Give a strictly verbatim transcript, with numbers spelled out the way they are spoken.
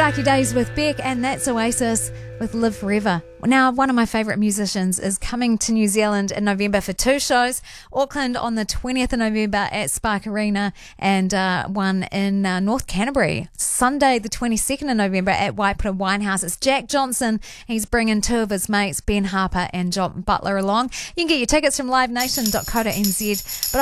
Sparky Days with Beck, and that's Oasis with Live Forever. Now, one of my favourite musicians is coming to New Zealand in November for two shows. Auckland on the twentieth of November at Spark Arena, and uh, one in uh, North Canterbury. Sunday the twenty-second of November at Waipara Winehouse. It's Jack Johnson. He's bringing two of his mates, Ben Harper and John Butler, along. You can get your tickets from live nation dot co dot n z. But